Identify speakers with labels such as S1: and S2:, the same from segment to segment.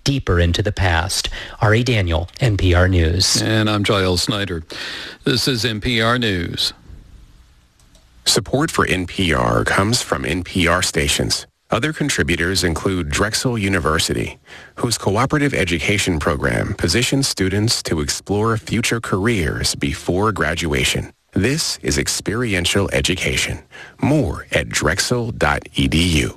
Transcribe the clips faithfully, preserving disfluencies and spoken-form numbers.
S1: deeper into the past. Ari Daniel, N P R News.
S2: And I'm Giles Snyder. This is N P R News.
S3: Support for N P R comes from N P R stations. Other contributors include Drexel University, whose cooperative education program positions students to explore future careers before graduation. This is experiential education. More at drexel dot e d u.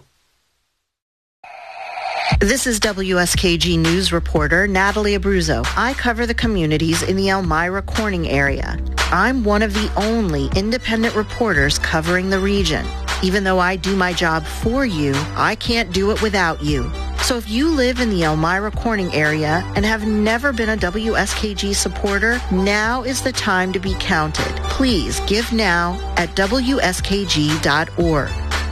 S4: This is W S K G News reporter Natalie Abruzzo. I cover the communities in the Elmira Corning area. I'm one of the only independent reporters covering the region. Even though I do my job for you, I can't do it without you. So if you live in the Elmira Corning area and have never been a W S K G supporter, now is the time to be counted. Please give now at W S K G dot org.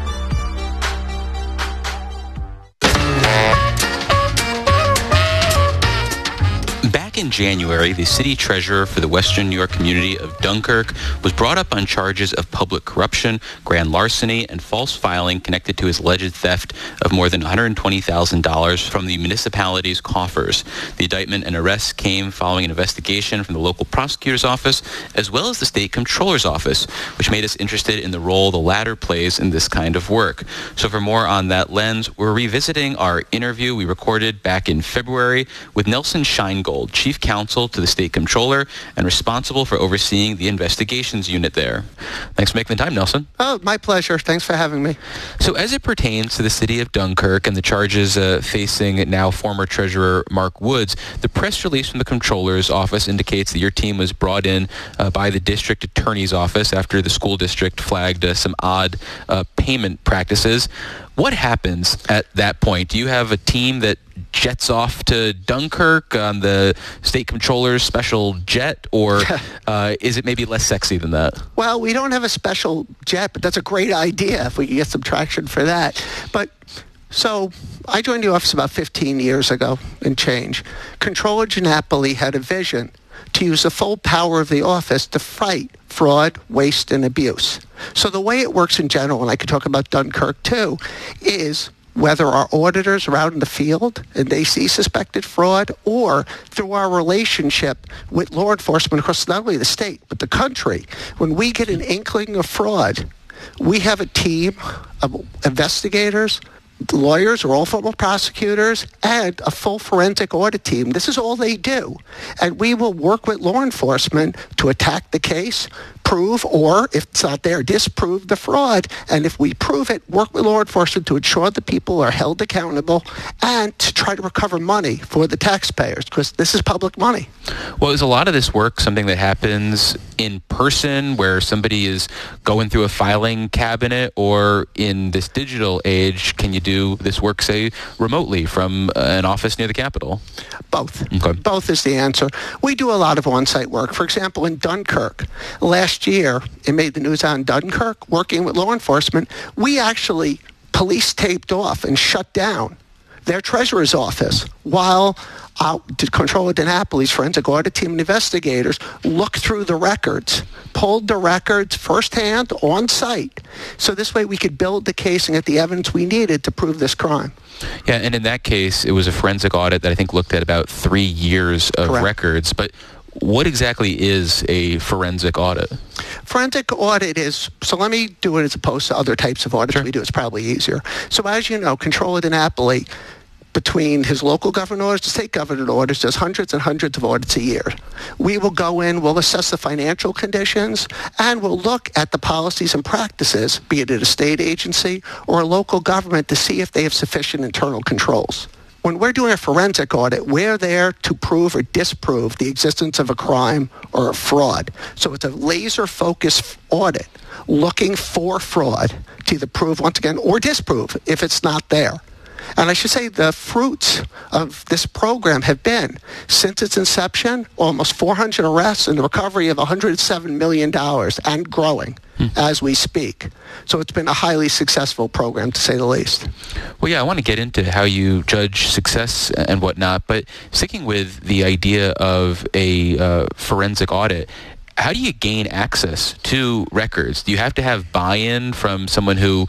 S5: Back in January, the city treasurer for the Western New York community of Dunkirk was brought up on charges of public corruption, grand larceny, and false filing connected to his alleged theft of more than one hundred twenty thousand dollars from the municipality's coffers. The indictment and arrest came following an investigation from the local prosecutor's office, as well as the state comptroller's office, which made us interested in the role the latter plays in this kind of work. So for more on that lens, we're revisiting our interview we recorded back in February with Nelson Scheingold, Chief Counsel to the State Comptroller and responsible for overseeing the investigations unit there. Thanks for making the time, Nelson.
S6: Oh, my pleasure. Thanks for having me.
S5: So as it pertains to the city of Dunkirk and the charges uh, facing now former Treasurer Mark Woods, the press release from the Comptroller's office indicates that your team was brought in uh, by the district attorney's office after the school district flagged uh, some odd uh, payment practices. What happens at that point? Do you have a team that jets off to Dunkirk on the state comptroller's special jet, or uh, is it maybe less sexy than that?
S6: Well, we don't have a special jet, but that's a great idea if we can get some traction for that. But so I joined the office about fifteen years ago and change. Comptroller Ginapoli had a vision to use the full power of the office to fight fraud, waste, and abuse. So the way it works in general, and I could talk about Dunkirk too, is whether our auditors are out in the field and they see suspected fraud, or through our relationship with law enforcement across not only the state, but the country, when we get an inkling of fraud, we have a team of investigators, lawyers or all former prosecutors, and a full forensic audit team. This is all they do. And we will work with law enforcement to attack the case, prove, or if it's not there, disprove the fraud. And if we prove it, work with law enforcement to ensure the people are held accountable and to try to recover money for the taxpayers, because this is public money.
S5: Well, is a lot of this work something that happens in person where somebody is going through a filing cabinet, or in this digital age, can you do this work, say, remotely from an office near the Capitol?
S6: Both.
S5: Okay.
S6: Both is the answer. We do a lot of on-site work. For example, in Dunkirk, last year, it made the news on Dunkirk, working with law enforcement, we actually police taped off and shut down their treasurer's office while uh, the Comptroller Ginnapoli's forensic audit team and investigators looked through the records, pulled the records firsthand on site. So this way we could build the case and get the evidence we needed to prove this crime.
S5: Yeah, and in that case, it was a forensic audit that I think looked at about three years of
S6: Correct.
S5: records. But what exactly is a forensic audit?
S6: Forensic audit is, so let me do it as opposed to other types of audits
S5: Sure.
S6: we do. It's probably easier. So as you know, Comptroller Ginnapoli, between his local government orders, the state government orders, does hundreds and hundreds of audits a year. We will go in, we'll assess the financial conditions, and we'll look at the policies and practices, be it at a state agency or a local government, to see if they have sufficient internal controls. When we're doing a forensic audit, we're there to prove or disprove the existence of a crime or a fraud. So it's a laser-focused audit looking for fraud to either prove, once again, or disprove if it's not there. And I should say the fruits of this program have been, since its inception, almost four hundred arrests and the recovery of one hundred seven million dollars, and growing hmm. as we speak. So it's been a highly successful program, to say the least.
S5: Well, yeah, I want to get into how you judge success and whatnot, but sticking with the idea of a uh, forensic audit, how do you gain access to records? Do you have to have buy-in from someone who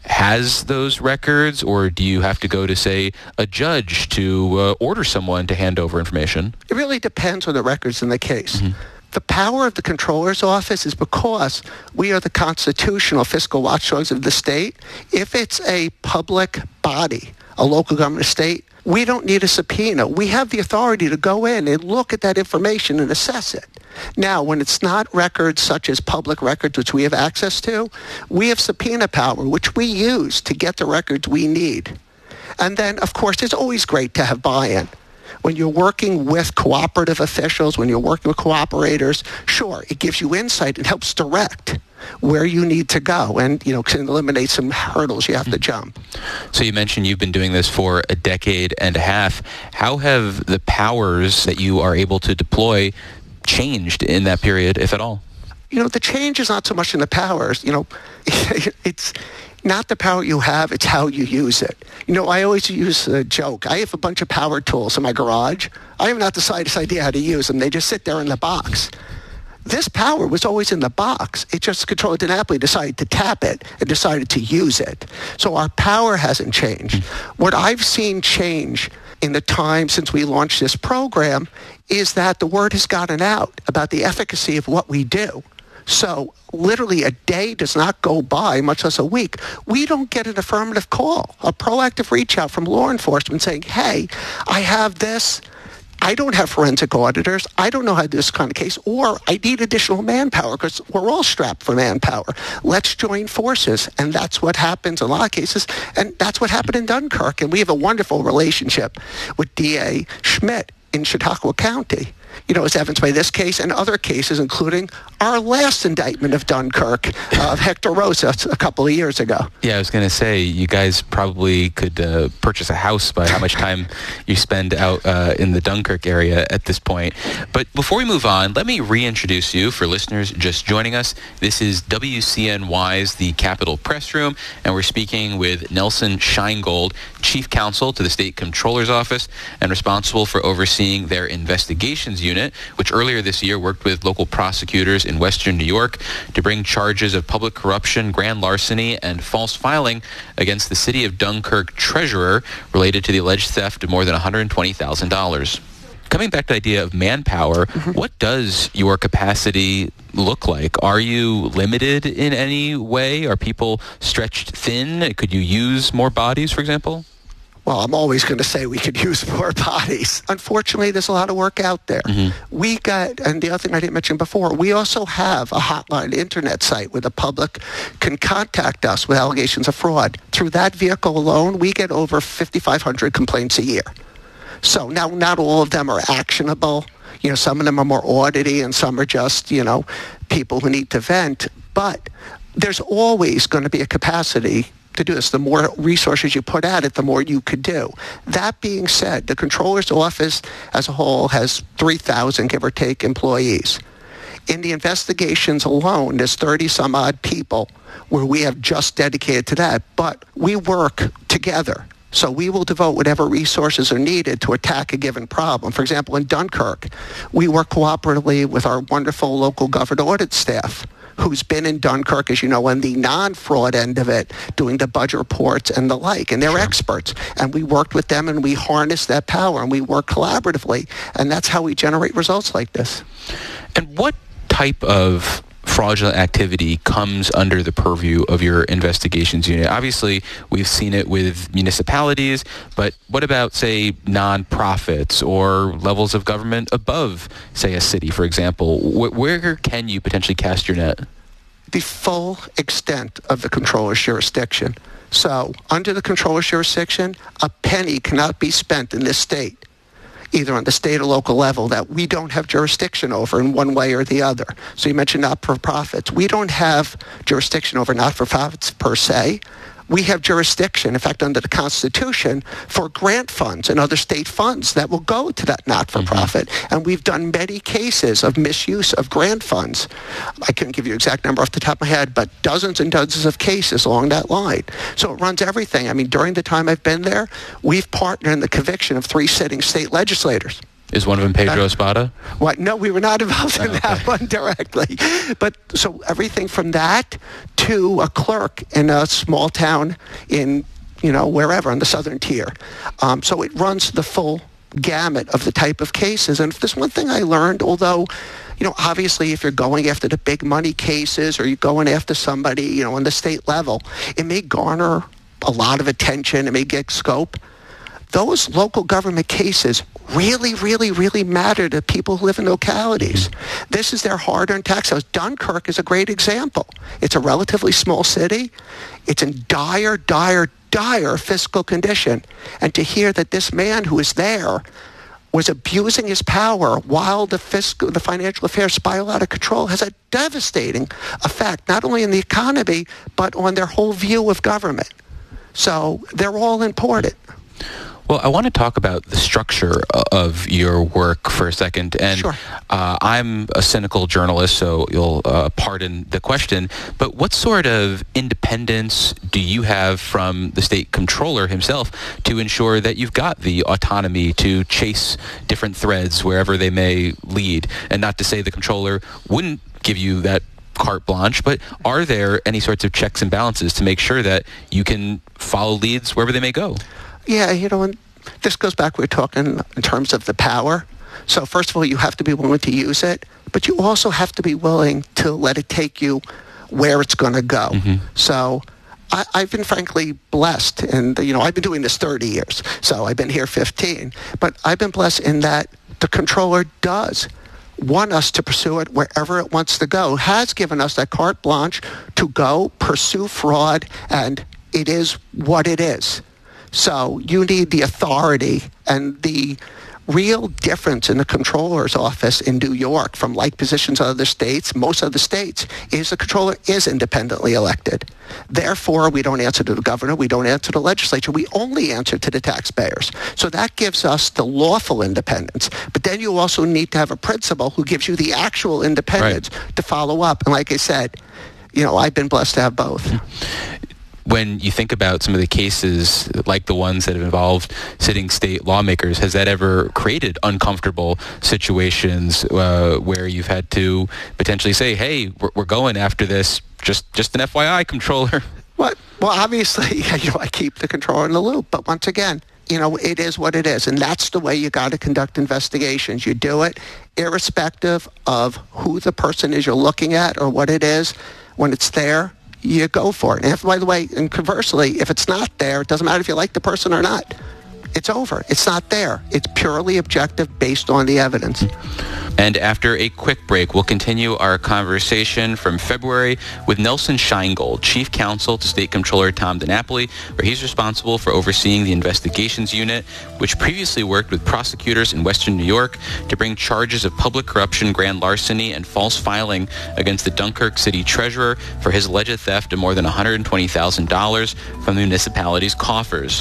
S5: has those records, or do you have to go to, say, a judge to uh, order someone to hand over information?
S6: It really depends on the records in the case. Mm-hmm. The power of the Comptroller's Office is because we are the constitutional fiscal watchdogs of the state. If it's a public body, a local government state, we don't need a subpoena. We have the authority to go in and look at that information and assess it. Now, when it's not records such as public records, which we have access to, we have subpoena power, which we use to get the records we need. And then, of course, it's always great to have buy-in. When you're working with cooperative officials, when you're working with cooperators, sure, it gives you insight and helps direct where you need to go and, you know, can eliminate some hurdles you have to jump.
S5: So you mentioned you've been doing this for a decade and a half. How have the powers that you are able to deploy changed in that period, if at all?
S6: You know, the change is not so much in the powers. You know, it's not the power you have, it's how you use it. You know, I always use a joke. I have a bunch of power tools in my garage. I have not the slightest idea how to use them. They just sit there in the box. This power was always in the box. It just Comptroller DiNapoli decided to tap it and decided to use it. So our power hasn't changed. What I've seen change in the time since we launched this program is that the word has gotten out about the efficacy of what we do. So literally a day does not go by, much less a week, we don't get an affirmative call, a proactive reach out from law enforcement saying, hey, I have this. I don't have forensic auditors. I don't know how to do this kind of case, or I need additional manpower because we're all strapped for manpower. Let's join forces. And that's what happens in a lot of cases. And that's what happened in Dunkirk. And we have a wonderful relationship with D A Schmidt in Chautauqua County. You know, as evidenced by this case and other cases, including our last indictment of Dunkirk, uh, of Hector Rosa, a couple of years ago.
S5: Yeah, I was going to say, you guys probably could uh, purchase a house by how much time you spend out uh, in the Dunkirk area at this point. But before we move on, let me reintroduce you for listeners just joining us. This is W C N Y's The Capitol Press Room, and we're speaking with Nelson Scheingold, Chief Counsel to the State Comptroller's Office and responsible for overseeing their investigations unit, which earlier this year worked with local prosecutors in Western New York to bring charges of public corruption, grand larceny, and false filing against the city of Dunkirk treasurer related to the alleged theft of more than one hundred twenty thousand dollars. Coming back to the idea of manpower, mm-hmm. what does your capacity look like? Are you limited in any way? Are people stretched thin? Could you use more bodies, for example?
S6: Well, I'm always going to say we could use more bodies. Unfortunately, there's a lot of work out there. Mm-hmm. We got, and the other thing I didn't mention before, we also have a hotline internet site where the public can contact us with allegations of fraud. Through that vehicle alone, we get over fifty-five hundred complaints a year. So now, not all of them are actionable. You know, some of them are more audity and some are just, you know, people who need to vent. But there's always going to be a capacity to do this. The more resources you put at it, the more you could do. That being said, the Comptroller's Office as a whole has three thousand, give or take, employees. In the investigations alone, there's thirty some odd people where we have just dedicated to that, but we work together. So we will devote whatever resources are needed to attack a given problem. For example, in Dunkirk, we work cooperatively with our wonderful local government audit staff, who's been in Dunkirk, as you know, on the non-fraud end of it, doing the budget reports and the like. And they're sure. experts. And we worked with them and we harnessed that power and we work collaboratively. And that's how we generate results like this.
S5: And what type of fraudulent activity comes under the purview of your investigations unit? Obviously, we've seen it with municipalities, but what about, say, nonprofits or levels of government above, say, a city, for example? Wh- where can you potentially cast your net?
S6: The full extent of the Comptroller's jurisdiction. So, under the Comptroller's jurisdiction, a penny cannot be spent in this state, either on the state or local level, that we don't have jurisdiction over in one way or the other. So you mentioned not-for-profits. We don't have jurisdiction over not-for-profits per se. We have jurisdiction, in fact, under the Constitution, for grant funds and other state funds that will go to that not-for-profit. Mm-hmm. And we've done many cases of misuse of grant funds. I couldn't give you an exact number off the top of my head, but dozens and dozens of cases along that line. So it runs everything. I mean, during the time I've been there, we've partnered in the conviction of three sitting state legislators
S5: Is one of them Pedro uh, Espada?
S6: What? No, we were not involved in oh, that okay. one directly. But so everything from that to a clerk in a small town in, you know, wherever on the southern tier. Um, so it runs the full gamut of the type of cases. And if there's one thing I learned, although, you know, obviously if you're going after the big money cases or you're going after somebody, you know, on the state level, it may garner a lot of attention. It may get scope. Those local government cases really, really, really matter to people who live in localities. Mm-hmm. This is their hard-earned tax dollars. Dunkirk is a great example. It's a relatively small city. It's in dire, dire, dire fiscal condition. And to hear that this man who is there was abusing his power while the fiscal, the financial affairs spiral out of control has a devastating effect, not only in the economy, but on their whole view of government. So they're all important.
S5: Well, I want to talk about the structure of your work for a second. And
S6: sure.
S5: uh, I'm a cynical journalist, so you'll uh, pardon the question. But what sort of independence do you have from the state comptroller himself to ensure that you've got the autonomy to chase different threads wherever they may lead? And not to say the comptroller wouldn't give you that carte blanche, but are there any sorts of checks and balances to make sure that you can follow leads wherever they may go?
S6: Yeah, you know, and this goes back, we we're talking in terms of the power. So first of all, you have to be willing to use it, but you also have to be willing to let it take you where it's going to go. Mm-hmm. So I, I've been frankly blessed, and, you know, I've been doing this thirty years, so I've been here fifteen, but I've been blessed in that the comptroller does want us to pursue it wherever it wants to go, has given us that carte blanche to go pursue fraud, and it is what it is. So you need the authority, and the real difference in the comptroller's office in New York from like positions in other states, most other states, is the comptroller is independently elected. Therefore, we don't answer to the governor, we don't answer to the legislature, we only answer to the taxpayers. So that gives us the lawful independence. But then you also need to have a principal who gives you the actual independence right. to follow up. And like I said, you know, I've been blessed to have both.
S5: When you think about some of the cases like the ones that have involved sitting state lawmakers, has that ever created uncomfortable situations uh, where you've had to potentially say, hey, we're, we're going after this, just just an F Y I, comptroller?
S6: What? Well, obviously, you know, I keep the controller in the loop. But once again, you know, it is what it is. And that's the way you got to conduct investigations. You do it irrespective of who the person is you're looking at or what it is. When it's there, you go for it. And if, by the way, and conversely, if it's not there, it doesn't matter if you like the person or not. It's over. It's not there. It's purely objective based on the evidence.
S5: And after a quick break, we'll continue our conversation from February with Nelson Scheingold, Chief Counsel to State Comptroller Tom DiNapoli, where he's responsible for overseeing the investigations unit, which previously worked with prosecutors in Western New York to bring charges of public corruption, grand larceny, and false filing against the Dunkirk City Treasurer for his alleged theft of more than one hundred twenty thousand dollars from the municipality's coffers.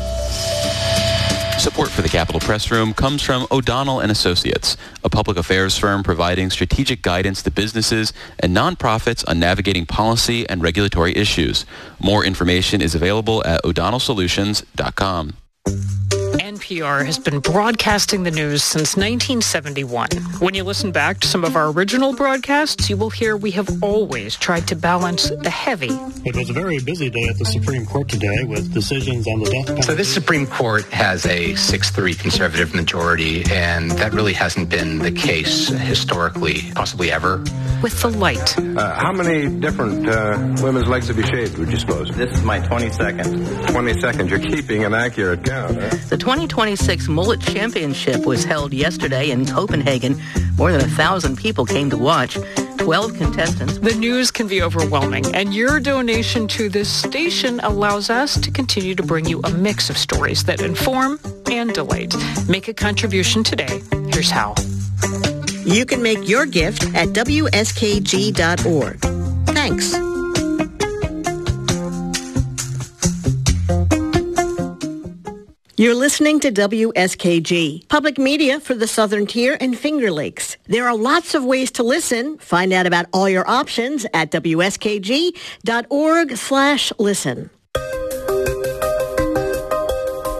S5: Support for the Capitol Press Room comes from O'Donnell and Associates, a public affairs firm providing strategic guidance to businesses and nonprofits on navigating policy and regulatory issues. More information is available at o'donnell solutions dot com.
S7: N P R has been broadcasting the news since nineteen seventy-one. When you listen back to some of our original broadcasts, you will hear we have always tried to balance the heavy.
S8: It was a very busy day at the Supreme Court today with decisions on the death penalty.
S9: So this Supreme Court has a six three conservative majority, and that really hasn't been the case historically, possibly ever.
S7: With the light.
S10: Uh, how many different uh, women's legs have you shaved, would you suppose?
S11: This is my twenty-second.
S10: twenty-second. You're keeping an accurate count, huh?
S11: The twenty twenty-six Mullet Championship was held yesterday in Copenhagen. More than a thousand people came to watch. twelve contestants.
S7: The news can be overwhelming, and your donation to this station allows us to continue to bring you a mix of stories that inform and delight. Make a contribution today. Here's how.
S12: You can make your gift at W S K G dot org. Thanks. You're listening to W S K G, public media for the Southern Tier and Finger Lakes. There are lots of ways to listen. Find out about all your options at W S K G dot org slash listen.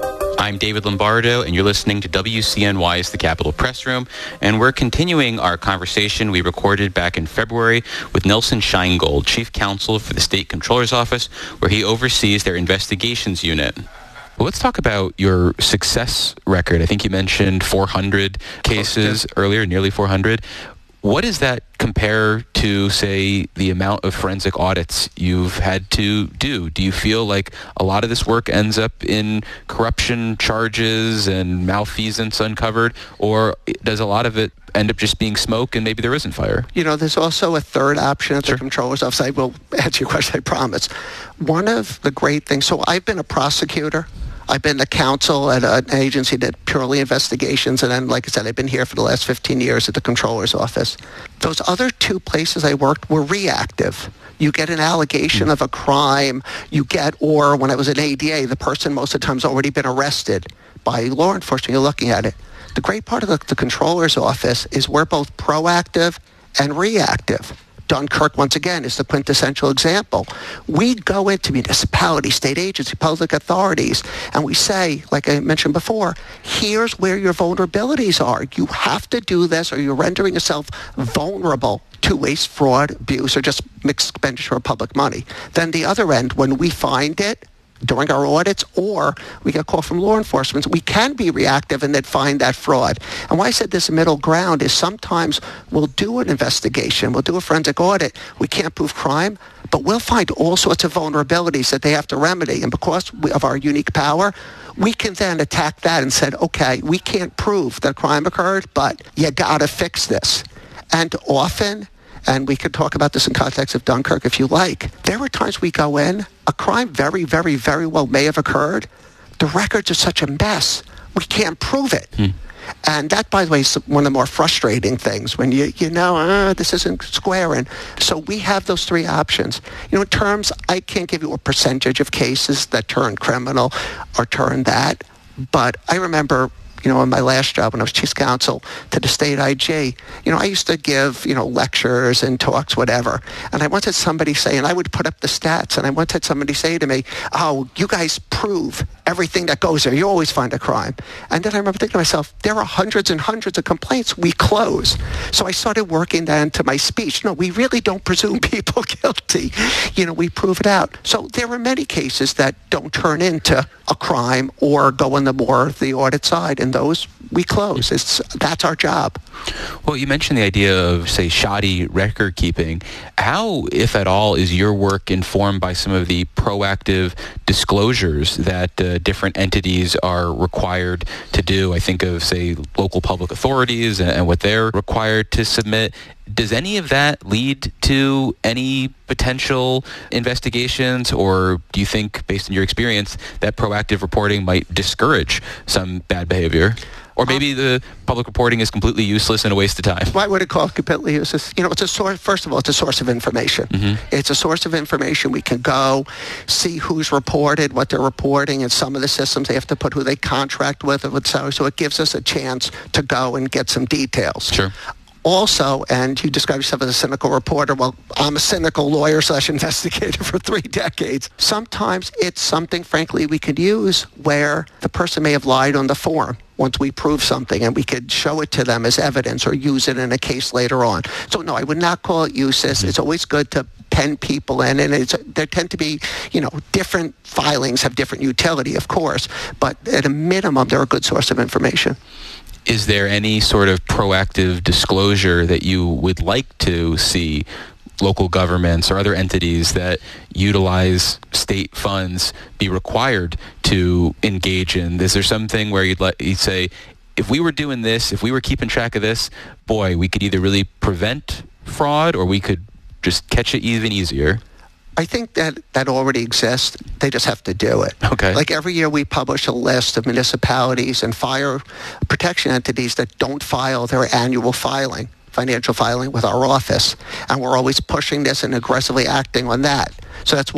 S5: I'm David Lombardo, and you're listening to W C N Y's The Capitol Press Room, and we're continuing our conversation we recorded back in February with Nelson Sheingold, Chief Counsel for the State Comptroller's Office, where he oversees their investigations unit. Well, let's talk about your success record. I think you mentioned four hundred cases oh, yeah. earlier, nearly four hundred. What does that compare to, say, the amount of forensic audits you've had to do? Do you feel like a lot of this work ends up in corruption charges and malfeasance uncovered, or does a lot of it end up just being smoke and maybe there isn't fire?
S6: You know, there's also a third option at the
S5: sure.
S6: Comptroller's Office. I will answer your question, I promise. One of the great things, so I've been a prosecutor. I've been the counsel at an agency that purely investigations, and then, like I said, I've been here for the last fifteen years at the Comptroller's Office. Those other two places I worked were reactive. You get an allegation mm. of a crime, you get, or when I was an A D A, the person most of the time has already been arrested by law enforcement. You're looking at it. The great part of the, the Comptroller's Office is we're both proactive and reactive. Dunkirk, once again, is the quintessential example. We go into municipalities, state agencies, public authorities, and we say, like I mentioned before, here's where your vulnerabilities are. You have to do this or you're rendering yourself vulnerable to waste, fraud, abuse, or just mixed expenditure of public money. Then the other end, when we find it, during our audits, or we get a call from law enforcement, we can be reactive and then find that fraud. And why I said this middle ground is sometimes we'll do an investigation, we'll do a forensic audit, we can't prove crime, but we'll find all sorts of vulnerabilities that they have to remedy. And because of our unique power, we can then attack that and say, okay, we can't prove that a crime occurred, but you gotta fix this. And often, and we could talk about this in context of Dunkirk if you like, there were times we go in, a crime very, very, very well may have occurred. The records are such a mess, we can't prove it. Hmm. And that, by the way, is one of the more frustrating things when you, you know, uh, this isn't squaring. So we have those three options. You know, in terms, I can't give you a percentage of cases that turn criminal or turn that, but I remember, you know, in my last job when I was chief counsel to the state I G, you know, I used to give, you know, lectures and talks, whatever. And I once had somebody say, and I would put up the stats, and I once had somebody say to me, oh, you guys prove everything that goes there. You always find a crime. And then I remember thinking to myself, there are hundreds and hundreds of complaints we close. So I started working that into my speech. No, we really don't presume people guilty. You know, we prove it out. So there are many cases that don't turn into a crime or go on the more the audit side, and those we close. It's that's our job.
S5: Well, you mentioned the idea of, say, shoddy record keeping. How, if at all, is your work informed by some of the proactive disclosures that uh, different entities are required to do? I think of, say, local public authorities and, and what they're required to submit. Does any of that lead to any potential investigations, or do you think, based on your experience, that proactive reporting might discourage some bad behavior? Or maybe the public reporting is completely useless and a waste of time.
S6: Why would it call it completely useless? You know, it's a source, first of all, it's a source of information. Mm-hmm. It's a source of information. We can go see who's reported, what they're reporting, and some of the systems they have to put who they contract with, so, so it gives us a chance to go and get some details.
S5: Sure.
S6: Also, and you describe yourself as a cynical reporter, well, I'm a cynical lawyer slash investigator for three decades. Sometimes it's something, frankly, we could use where the person may have lied on the form once we prove something, and we could show it to them as evidence or use it in a case later on. So no, I would not call it useless. It's always good to pen people in, and it's, there tend to be, you know, different filings have different utility, of course, but at a minimum, they're a good source of information.
S5: Is there any sort of proactive disclosure that you would like to see local governments or other entities that utilize state funds be required to engage in? Is there something where you'd, let, you'd say, if we were doing this, if we were keeping track of this, boy, we could either really prevent fraud or we could just catch it even easier?
S6: I think that that already exists. They just have to do it.
S5: Okay.
S6: Like every year we publish a list of municipalities and fire protection entities that don't file their annual filing, financial filing with our office. And we're always pushing this and aggressively acting on that. So that's one. Two,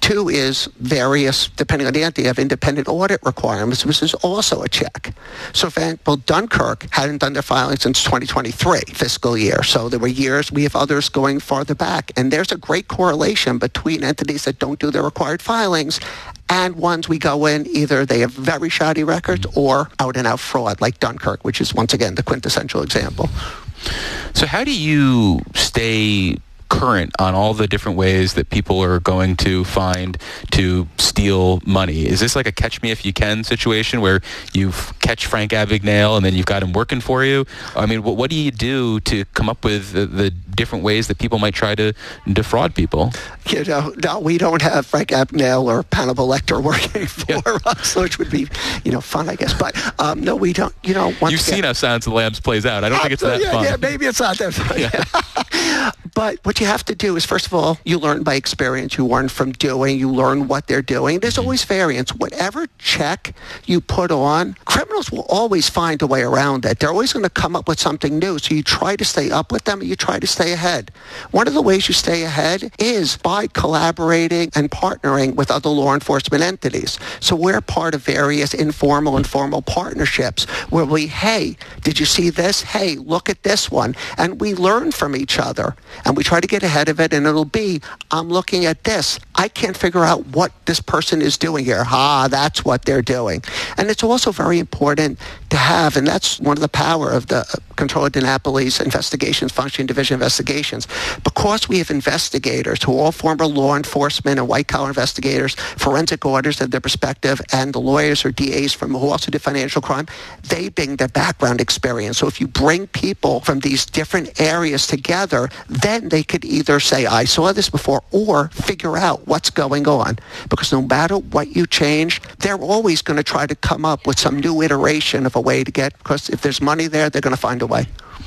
S6: Two is various, depending on the entity, have independent audit requirements, which is also a check. So, for example, Dunkirk hadn't done their filing since twenty twenty-three fiscal year. So there were years, we have others going farther back. And there's a great correlation between entities that don't do their required filings and ones we go in, either they have very shoddy records or out-and-out fraud, like Dunkirk, which is, once again, the quintessential example.
S5: So how do you stay current on all the different ways that people are going to find to steal money? Is this like a catch me if you can situation where you catch Frank Abagnale and then you've got him working for you? I mean, what, what do you do to come up with the, the different ways that people might try to defraud people?
S6: You know, no, we don't have Frank Abagnale or Hannibal Lecter working for yeah. us, which would be, you know, fun, I guess. But um, no, we don't, you know. Once
S5: You've
S6: again,
S5: seen how Silence of the Lambs plays out. I don't think it's that
S6: yeah,
S5: fun.
S6: Yeah, maybe it's not that fun. Yeah. But what you have to do is, first of all, you learn by experience. You learn from doing. You learn what they're doing. There's always variance. Whatever check you put on, criminals will always find a way around it. They're always going to come up with something new. So you try to stay up with them and you try to stay ahead. One of the ways you stay ahead is by collaborating and partnering with other law enforcement entities. So we're part of various informal and formal partnerships where we, hey, did you see this? Hey, look at this one. And we learn from each other. And we try to get ahead of it, and it'll be, I'm looking at this. I can't figure out what this person is doing here. Ah, that's what they're doing. And it's also very important to have, and that's one of the power of the Comptroller DiNapoli's investigations function, Division of Investigations, because we have investigators who are all former law enforcement and white-collar investigators, forensic auditors at their perspective, and the lawyers or D As from who also did financial crime, they bring their background experience. So if you bring people from these different areas together, then they could either say, I saw this before, or figure out what's going on. Because no matter what you change, they're always going to try to come up with some new iteration of a way to get, because if there's money there, they're going to find a way.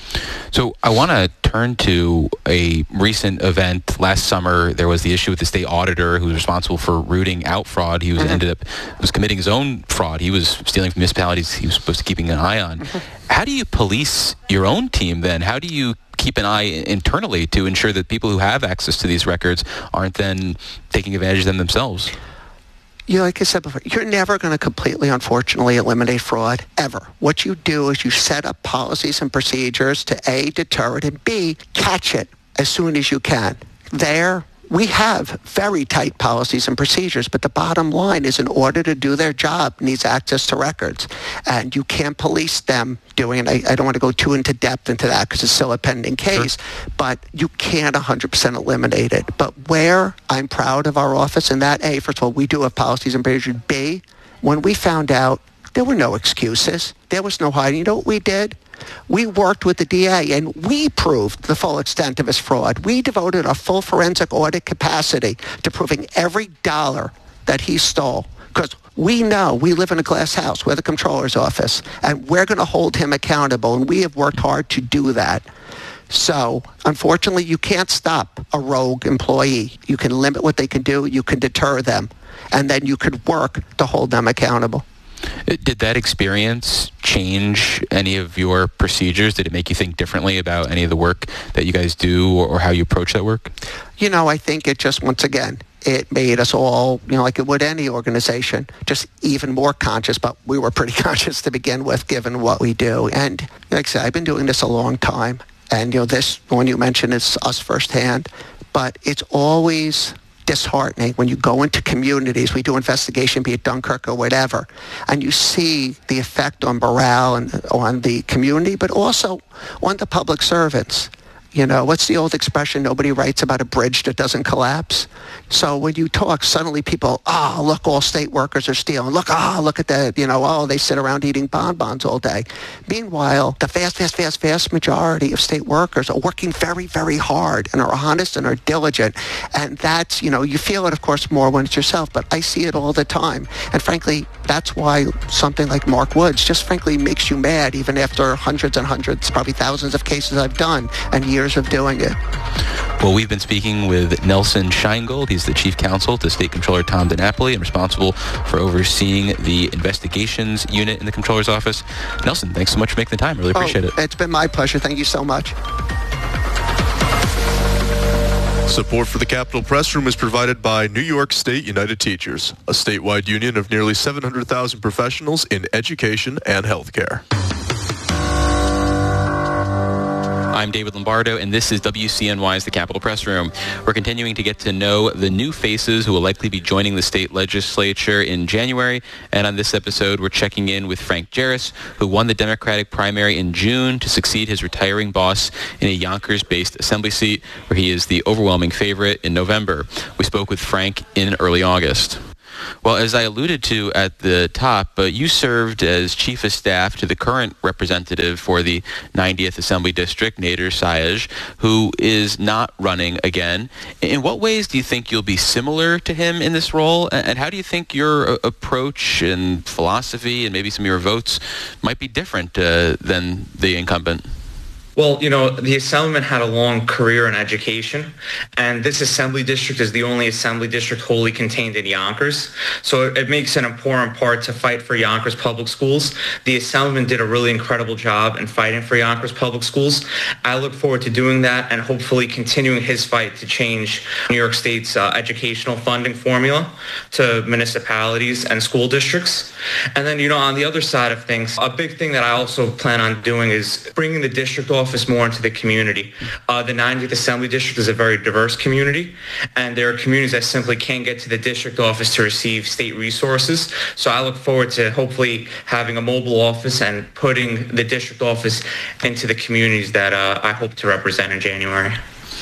S5: So I want to turn to a recent event. Last summer, there was the issue with the state auditor who was responsible for rooting out fraud. He was mm-hmm. ended up was committing his own fraud. He was stealing from municipalities he was supposed to be keeping an eye on. Mm-hmm. How do you police your own team then? How do you keep an eye internally to ensure that people who have access to these records aren't then taking advantage of them themselves?
S6: You know, like I said before, you're never going to completely, unfortunately, eliminate fraud, ever. What you do is you set up policies and procedures to A, deter it, and B, catch it as soon as you can. There, we have very tight policies and procedures, but the bottom line is in order to do their job needs access to records. And you can't police them doing it. I, I don't want to go too into depth into that because it's still a pending case, sure. But you can't one hundred percent eliminate it. But where I'm proud of our office in that, A, first of all, we do have policies and procedures. B, when we found out, there were no excuses. There was no hiding. You know what we did? We worked with the D A, and we proved the full extent of his fraud. We devoted our full forensic audit capacity to proving every dollar that he stole. Because we know we live in a glass house. We're the comptroller's office, and we're going to hold him accountable, and we have worked hard to do that. So, unfortunately, you can't stop a rogue employee. You can limit what they can do. You can deter them, and then you could work to hold them accountable.
S5: Did that experience change any of your procedures? Did it make you think differently about any of the work that you guys do or, or how you approach that work?
S6: You know, I think it just, once again, it made us all, you know, like it would any organization, just even more conscious. But we were pretty conscious to begin with, given what we do. And like I said, I've been doing this a long time. And, you know, this one you mentioned is us firsthand. But it's always disheartening when you go into communities, we do investigation, be it Dunkirk or whatever, and you see the effect on morale and on the community, but also on the public servants. You know, what's the old expression? Nobody writes about a bridge that doesn't collapse. So when you talk, suddenly people, oh, look, all state workers are stealing. Look, oh, look at that, you know, oh, they sit around eating bonbons all day. Meanwhile, the vast, vast, vast, vast majority of state workers are working very, very hard and are honest and are diligent. And that's, you know, you feel it, of course, more when it's yourself, but I see it all the time. And frankly, that's why something like Mark Woods just frankly makes you mad, even after hundreds and hundreds, probably thousands of cases I've done and years of doing it.
S5: Well, we've been speaking with Nelson Sheingold. He's the Chief Counsel to State Comptroller Tom DiNapoli and responsible for overseeing the investigations unit in the Comptroller's office. Nelson, thanks so much for making the time. Really appreciate
S6: oh,
S5: it.
S6: It's been my pleasure. Thank you so much.
S13: Support for the Capitol Press Room is provided by New York State United Teachers, a statewide union of nearly seven hundred thousand professionals in education and healthcare.
S5: I'm David Lombardo, and this is W C N Y's The Capitol Press Room. We're continuing to get to know the new faces who will likely be joining the state legislature in January. And on this episode, we're checking in with Frank Jarris, who won the Democratic primary in June to succeed his retiring boss in a Yonkers-based assembly seat, where he is the overwhelming favorite in November. We spoke with Frank in early August. Well, as I alluded to at the top, uh, you served as chief of staff to the current representative for the ninetieth Assembly District, Nader Sayegh, who is not running again. In what ways do you think you'll be similar to him in this role? And how do you think your uh, approach and philosophy and maybe some of your votes might be different uh, than the incumbent?
S14: Well, you know, the Assemblyman had a long career in education, and this Assembly District is the only Assembly District wholly contained in Yonkers. So it, it makes an important part to fight for Yonkers Public Schools. The Assemblyman did a really incredible job in fighting for Yonkers Public Schools. I look forward to doing that and hopefully continuing his fight to change New York State's uh, educational funding formula to municipalities and school districts. And then, you know, on the other side of things, a big thing that I also plan on doing is bringing the district off office more into the community. Uh, the ninetieth Assembly District is a very diverse community, and there are communities that simply can't get to the district office to receive state resources. So I look forward to hopefully having a mobile office and putting the district office into the communities that uh, I hope to represent in January.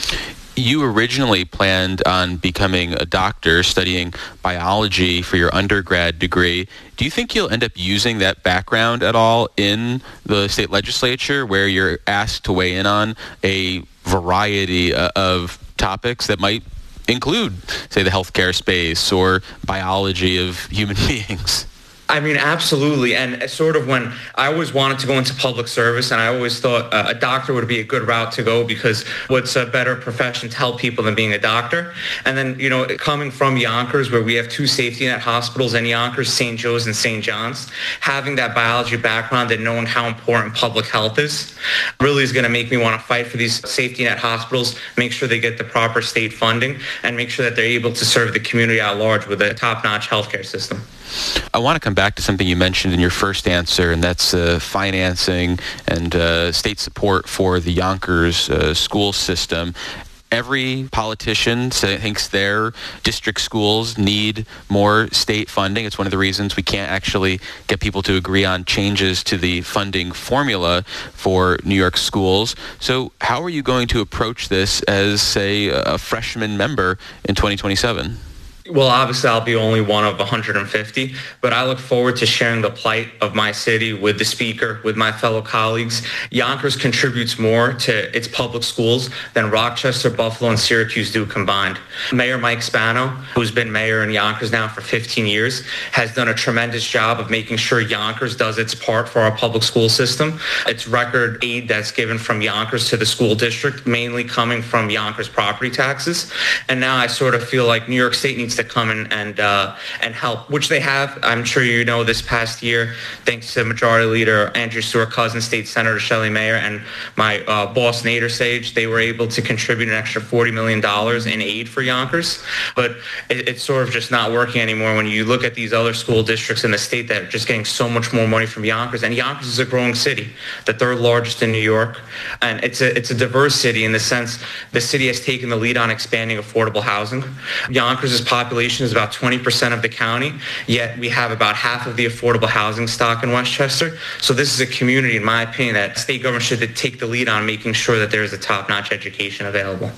S5: You originally planned on becoming a doctor, studying biology for your undergrad degree. Do you think you'll end up using that background at all in the state legislature, where you're asked to weigh in on a variety of topics that might include, say, the healthcare space or biology of human beings?
S14: I mean, absolutely. And sort of when I always wanted to go into public service, and I always thought uh, a doctor would be a good route to go, because what's a better profession to help people than being a doctor? And then, you know, coming from Yonkers, where we have two safety net hospitals in Yonkers, Saint Joe's and Saint John's, having that biology background and knowing how important public health is really is going to make me want to fight for these safety net hospitals, make sure they get the proper state funding, and make sure that they're able to serve the community at large with a top-notch healthcare system.
S5: I want to come back to something you mentioned in your first answer, and that's uh, financing and uh, state support for the Yonkers uh, school system. Every politician thinks their district schools need more state funding. It's one of the reasons we can't actually get people to agree on changes to the funding formula for New York schools. So how are you going to approach this as, say, a freshman member in twenty twenty-seven?
S14: Well, obviously, I'll be only one of one hundred fifty, but I look forward to sharing the plight of my city with the speaker, with my fellow colleagues. Yonkers contributes more to its public schools than Rochester, Buffalo, and Syracuse do combined. Mayor Mike Spano, who's been mayor in Yonkers now for fifteen years, has done a tremendous job of making sure Yonkers does its part for our public school system. It's record aid that's given from Yonkers to the school district, mainly coming from Yonkers property taxes. And now I sort of feel like New York State needs to come in and uh, and help, which they have. I'm sure you know this past year, thanks to Majority Leader Andrew Stewart-Cousins, State Senator Shelley Mayer, and my uh, boss Nader Sayegh, they were able to contribute an extra forty million dollars in aid for Yonkers. But it, it's sort of just not working anymore when you look at these other school districts in the state that are just getting so much more money from Yonkers. And Yonkers is a growing city, the third largest in New York. And it's a, it's a diverse city in the sense the city has taken the lead on expanding affordable housing. Yonkers' population is about twenty percent of the county, yet we have about half of the affordable housing stock in Westchester. So this is a community, in my opinion, that state government should take the lead on making sure that there is a top-notch education available.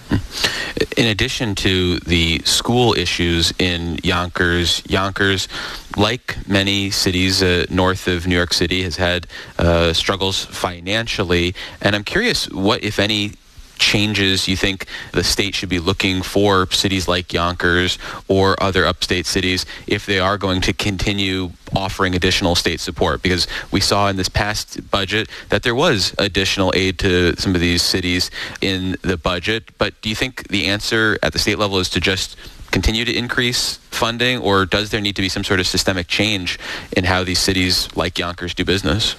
S5: In addition to the school issues in Yonkers, Yonkers, like many cities uh, north of New York City, has had uh, struggles financially. And I'm curious what, if any, changes you think the state should be looking for cities like Yonkers or other upstate cities if they are going to continue offering additional state support? Because we saw in this past budget that there was additional aid to some of these cities in the budget. But do you think the answer at the state level is to just continue to increase funding, or does there need to be some sort of systemic change in how these cities like Yonkers do business?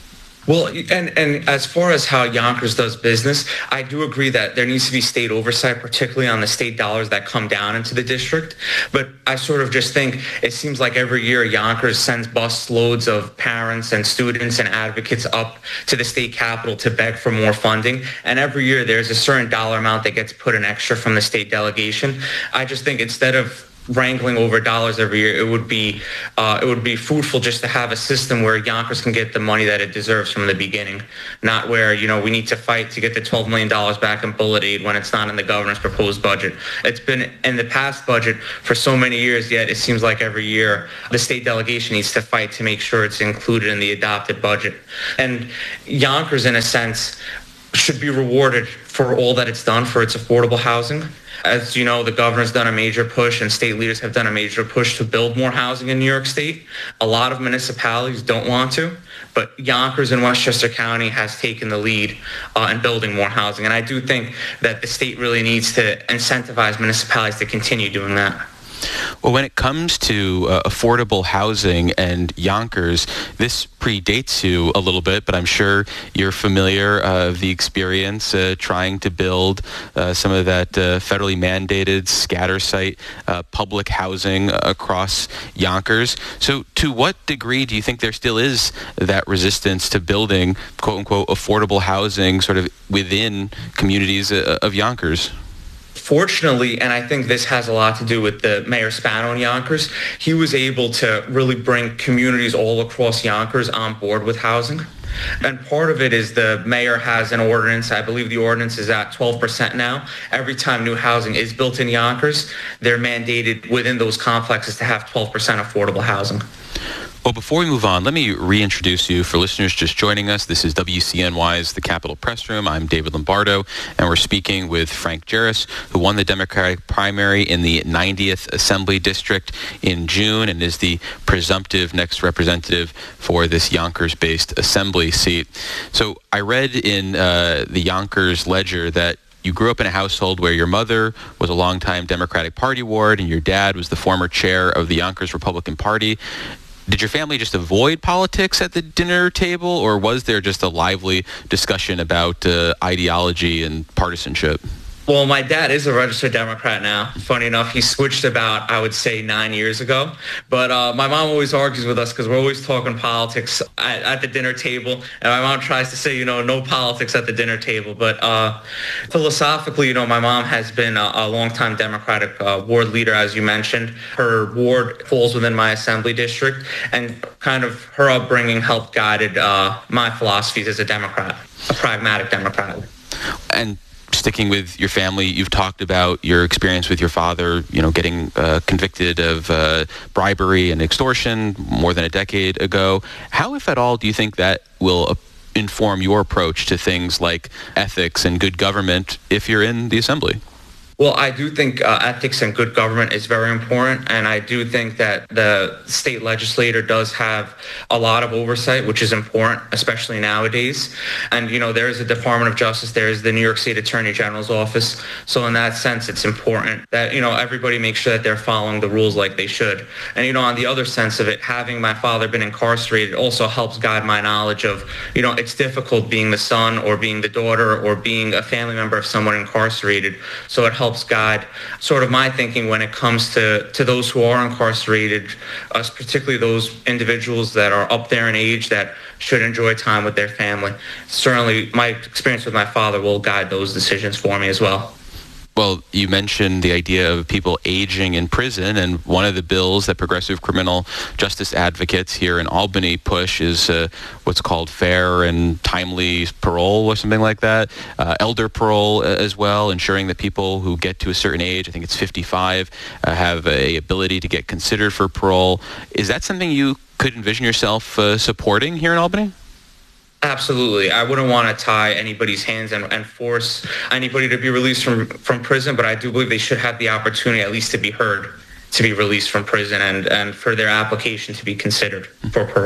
S14: Well, and, and as far as how Yonkers does business, I do agree that there needs to be state oversight, particularly on the state dollars that come down into the district. But I sort of just think it seems like every year Yonkers sends bus loads of parents and students and advocates up to the state capitol to beg for more funding. And every year there's a certain dollar amount that gets put in extra from the state delegation. I just think instead of wrangling over dollars every year, it would be uh, it would be fruitful just to have a system where Yonkers can get the money that it deserves from the beginning, not where, you know, we need to fight to get the twelve million dollars back in bullet aid when it's not in the governor's proposed budget. It's been in the past budget for so many years, yet it seems like every year the state delegation needs to fight to make sure it's included in the adopted budget. And Yonkers, in a sense, should be rewarded for all that it's done for its affordable housing. As you know, the governor's done a major push and state leaders have done a major push to build more housing in New York State. A lot of municipalities don't want to, but Yonkers in Westchester County has taken the lead uh, in building more housing. And I do think that the state really needs to incentivize municipalities to continue doing that.
S5: Well, when it comes to uh, affordable housing and Yonkers, this predates you a little bit, but I'm sure you're familiar uh, of the experience uh, trying to build uh, some of that uh, federally mandated scatter site uh, public housing across Yonkers. So to what degree do you think there still is that resistance to building, quote unquote, affordable housing sort of within communities uh, of Yonkers?
S14: Fortunately, and I think this has a lot to do with the Mayor Spano in Yonkers, he was able to really bring communities all across Yonkers on board with housing. And part of it is the mayor has an ordinance. I believe the ordinance is at twelve percent now. Every time new housing is built in Yonkers, they're mandated within those complexes to have twelve percent affordable housing.
S5: Well, before we move on, let me reintroduce you for listeners just joining us. This is W C N Y's The Capitol Press Room. I'm David Lombardo, and we're speaking with Frank Jarris, who won the Democratic primary in the ninetieth Assembly District in June and is the presumptive next representative for this Yonkers-based Assembly seat. So I read in uh, the Yonkers Ledger that you grew up in a household where your mother was a longtime Democratic Party ward and your dad was the former chair of the Yonkers Republican Party. Did your family just avoid politics at the dinner table, or was there just a lively discussion about uh, ideology and partisanship?
S14: Well, my dad is a registered Democrat now. Funny enough, he switched about, I would say, nine years ago. But uh, my mom always argues with us because we're always talking politics at, at the dinner table. And my mom tries to say, you know, no politics at the dinner table. But uh, philosophically, you know, my mom has been a, a longtime Democratic uh, ward leader, as you mentioned. Her ward falls within my assembly district. And kind of her upbringing helped guided uh, my philosophies as a Democrat, a pragmatic Democrat.
S5: And sticking with your family, you've talked about your experience with your father, you know, getting uh, convicted of uh, bribery and extortion more than a decade ago. How, if at all, do you think that will uh, inform your approach to things like ethics and good government if you're in the assembly?
S14: Well, I do think uh, ethics and good government is very important, and I do think that the state legislator does have a lot of oversight, which is important, especially nowadays. And, you know, there is a Department of Justice, there is the New York State Attorney General's office. So in that sense, it's important that, you know, everybody makes sure that they're following the rules like they should. And, you know, on the other sense of it, having my father been incarcerated also helps guide my knowledge of, you know, it's difficult being the son or being the daughter or being a family member of someone incarcerated. So it helps helps guide sort of my thinking when it comes to, to those who are incarcerated, uh, particularly those individuals that are up there in age that should enjoy time with their family. Certainly, my experience with my father will guide those decisions for me as well.
S5: Well, you mentioned the idea of people aging in prison, and one of the bills that progressive criminal justice advocates here in Albany push is uh, what's called fair and timely parole or something like that. Uh, elder parole as well, ensuring that people who get to a certain age, I think it's fifty-five, uh, have a ability to get considered for parole. Is that something you could envision yourself uh, supporting here in Albany?
S14: Absolutely. I wouldn't want to tie anybody's hands and, and force anybody to be released from, from prison, but I do believe they should have the opportunity at least to be heard, to be released from prison and, and for their application to be considered for parole.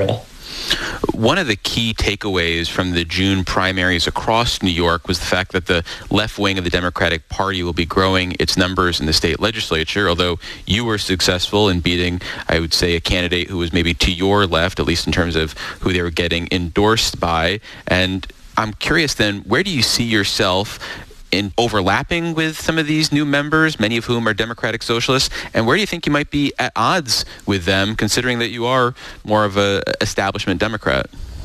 S5: One of the key takeaways from the June primaries across New York was the fact that the left wing of the Democratic Party will be growing its numbers in the state legislature, although you were successful in beating, I would say, a candidate who was maybe to your left, at least in terms of who they were getting endorsed by. And I'm curious then, where do you see yourself in overlapping with some of these new members, many of whom are Democratic Socialists, and where do you think you might be at odds with them, considering that you are more of a establishment Democrat?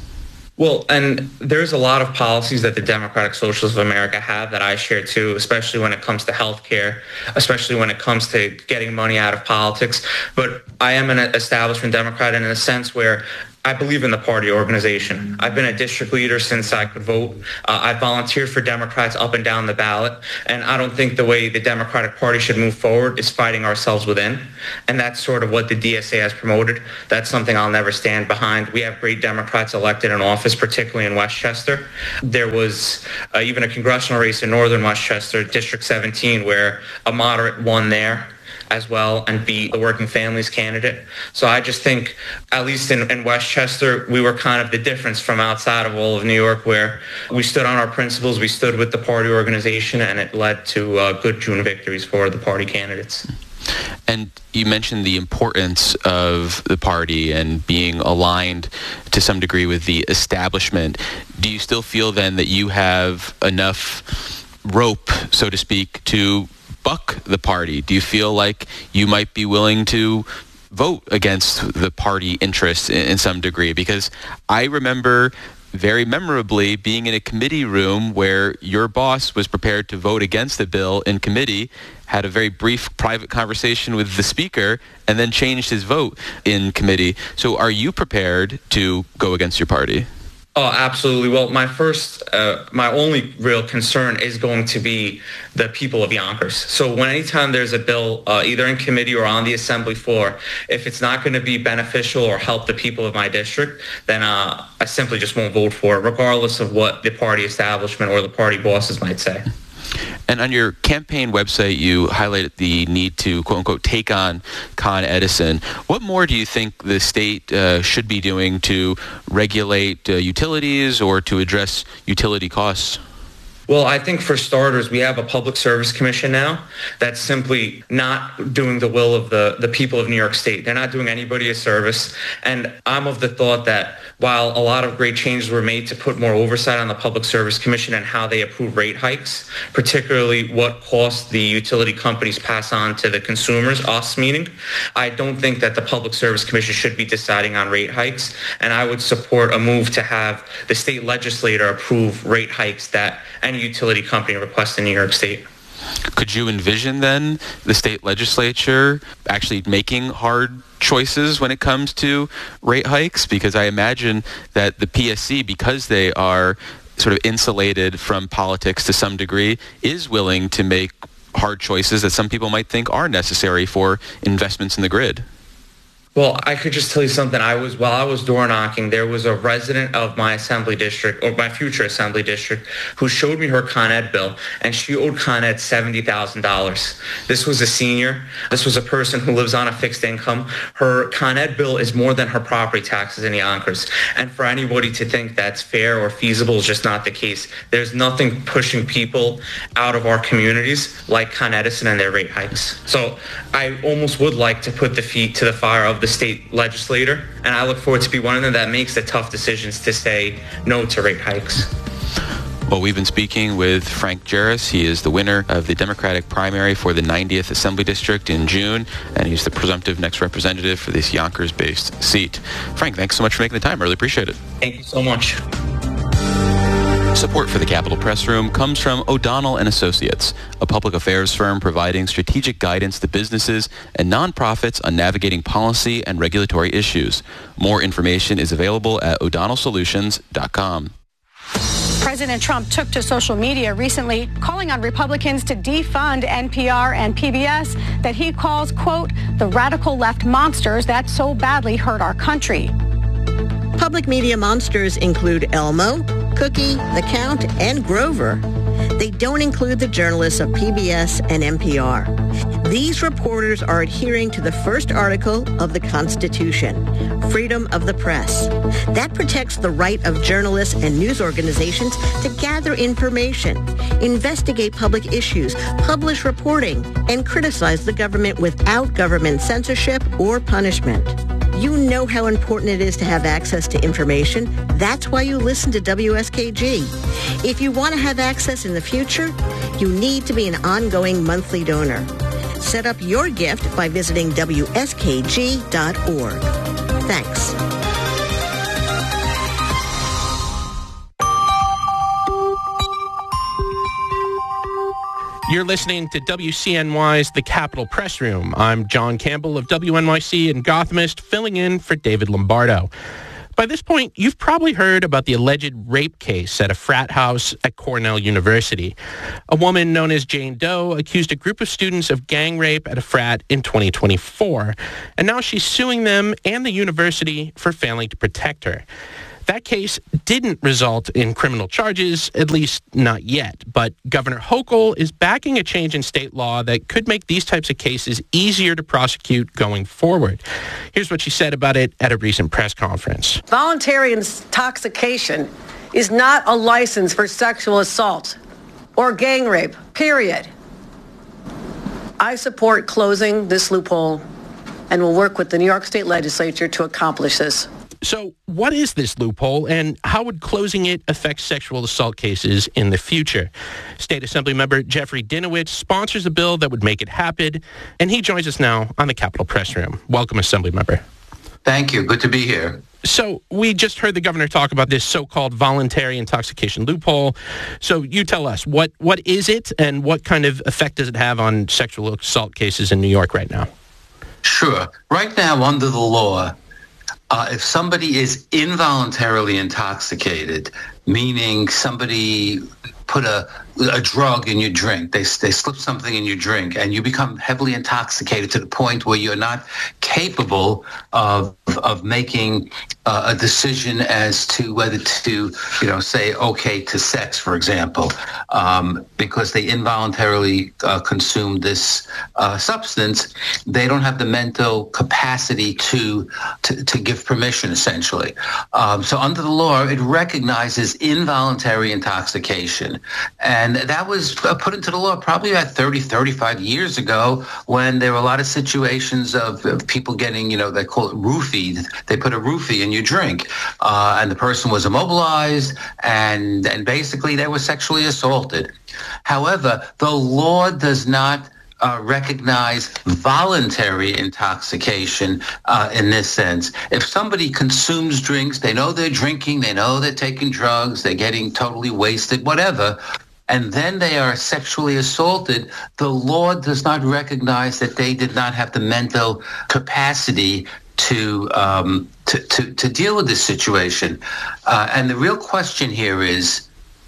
S14: Well, and there's a lot of policies that the Democratic Socialists of America have that I share too, especially when it comes to health care, especially when it comes to getting money out of politics. But I am an establishment Democrat in a sense where I believe in the party organization. I've been a district leader since I could vote. Uh, I volunteered for Democrats up and down the ballot. And I don't think the way the Democratic Party should move forward is fighting ourselves within. And that's sort of what the D S A has promoted. That's something I'll never stand behind. We have great Democrats elected in office, particularly in Westchester. There was uh, even a congressional race in northern Westchester, District seventeen, where a moderate won there as well and beat the Working Families candidate. So I just think, at least in, in Westchester, we were kind of the difference from outside of all of New York, where we stood on our principles, we stood with the party organization, and it led to uh, good June victories for the party candidates.
S5: And you mentioned the importance of the party and being aligned to some degree with the establishment. Do you still feel then that you have enough rope, so to speak, to buck the party? Do you feel like you might be willing to vote against the party interests in, in some degree? Because I remember very memorably being in a committee room where your boss was prepared to vote against the bill in committee, had a very brief private conversation with the speaker, and then changed his vote in committee. So are you prepared to go against your party?
S14: Oh, absolutely. Well, my first, uh, my only real concern is going to be the people of Yonkers. So when anytime there's a bill, uh, either in committee or on the assembly floor, if it's not going to be beneficial or help the people of my district, then uh, I simply just won't vote for it, regardless of what the party establishment or the party bosses might say.
S5: And on your campaign website, you highlighted the need to, quote unquote, take on Con Edison. What more do you think the state uh, should be doing to regulate uh, utilities or to address utility costs?
S14: Well, I think for starters, we have a public service commission now that's simply not doing the will of the, the people of New York State. They're not doing anybody a service. And I'm of the thought that while a lot of great changes were made to put more oversight on the public service commission and how they approve rate hikes, particularly what costs the utility companies pass on to the consumers, us meaning, I don't think that the public service commission should be deciding on rate hikes. And I would support a move to have the state legislature approve rate hikes that any utility company requests in New York State.
S5: Could you envision then the state legislature actually making hard choices when it comes to rate hikes? Because I imagine that the P S C, because they are sort of insulated from politics to some degree, is willing to make hard choices that some people might think are necessary for investments in the grid.
S14: Well, I could just tell you something. I was while I was door knocking, there was a resident of my assembly district, or my future assembly district, who showed me her Con Ed bill, and she owed Con Ed seventy thousand dollars. This was a senior. This was a person who lives on a fixed income. Her Con Ed bill is more than her property taxes in Yonkers. And for anybody to think that's fair or feasible is just not the case. There's nothing pushing people out of our communities like Con Edison and their rate hikes. So I almost would like to put the feet to the fire of the state legislator, and I look forward to be one of them that makes the tough decisions to say no to rate hikes.
S5: Well, we've been speaking with Frank Jarris. He is the winner of the Democratic primary for the ninetieth Assembly District in June, and he's the presumptive next representative for this Yonkers-based seat. Frank, thanks so much for making the time. I really appreciate it.
S14: Thank you so much.
S5: Support for the Capitol Press Room comes from O'Donnell and Associates, a public affairs firm providing strategic guidance to businesses and nonprofits on navigating policy and regulatory issues. More information is available at o'donnell solutions dot com.
S15: President Trump took to social media recently, calling on Republicans to defund N P R and P B S that he calls, quote, the radical left monsters that so badly hurt our country.
S12: Public media monsters include Elmo, Cookie, The Count, and Grover. They don't include the journalists of P B S and N P R. These reporters are adhering to the first article of the Constitution, freedom of the press. That protects the right of journalists and news organizations to gather information, investigate public issues, publish reporting, and criticize the government without government censorship or punishment. You know how important it is to have access to information. That's why you listen to W S K G. If you want to have access in the future, you need to be an ongoing monthly donor. Set up your gift by visiting W S K G dot org. Thanks.
S16: You're listening to W C N Y's The Capitol Press Room. I'm John Campbell of W N Y C in Gothamist, filling in for David Lombardo. By this point, you've probably heard about the alleged rape case at a frat house at Cornell University. A woman known as Jane Doe accused a group of students of gang rape at a frat in twenty twenty-four, and now she's suing them and the university for failing to protect her. That case didn't result in criminal charges, at least not yet, but Governor Hochul is backing a change in state law that could make these types of cases easier to prosecute going forward. Here's what she said about it at a recent press conference.
S17: Voluntary intoxication is not a license for sexual assault or gang rape, period. I support closing this loophole and will work with the New York State Legislature to accomplish this.
S16: So what is this loophole, and how would closing it affect sexual assault cases in the future? State Assembly member Jeffrey Dinowitz sponsors a bill that would make it happen, and he joins us now on the Capitol Press Room. Welcome, Assembly member.
S9: Thank you. Good to be here.
S16: So we just heard the governor talk about this so-called voluntary intoxication loophole. So you tell us, what what is it, and what kind of effect does it have on sexual assault cases in New York right now?
S9: Sure. Right now, under the law, Uh, if somebody is involuntarily intoxicated, meaning somebody put a a drug in your drink, they they slip something in your drink, and you become heavily intoxicated to the point where you're not capable of of making uh, a decision as to whether to, you know, say okay to sex, for example, um, because they involuntarily uh, consume this uh, substance. They don't have the mental capacity to to, to give permission, essentially. Um, so under the law, it recognizes involuntary intoxication. And that was put into the law probably about thirty, thirty-five years ago, when there were a lot of situations of, of people getting, you know, they call it roofied. They put a roofie in your drink, uh, and the person was immobilized, and, and basically they were sexually assaulted. However, the law does not Uh, recognize voluntary intoxication uh, in this sense. If somebody consumes drinks, they know they're drinking, they know they're taking drugs, they're getting totally wasted, whatever, and then they are sexually assaulted, the law does not recognize that they did not have the mental capacity to um, to, to, to deal with this situation. Uh, and the real question here is,